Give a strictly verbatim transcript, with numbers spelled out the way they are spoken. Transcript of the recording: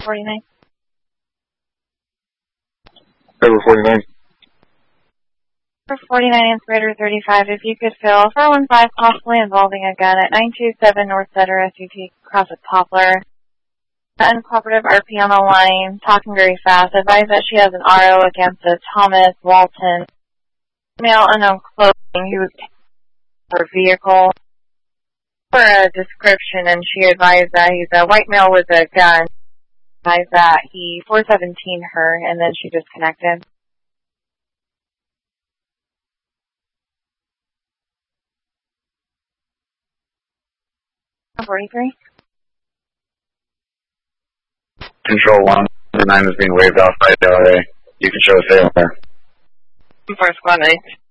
forty-nine. Over forty-nine. For forty-nine, Inspirator thirty-five, if you could fill four one five, possibly involving a gun at nine two seven North Sutter S U T, cross at Poplar. Uncooperative R P on the line, talking very fast. Advise that she has an R O against a Thomas Walton, male unknown clothing, who was her vehicle. For a description, and she advised that he's a white male with a gun. Advised that he four seventeen her, and then she disconnected. forty-three. Control one, the nine is being waved off by the L A. You can show a sailor. For squad eight.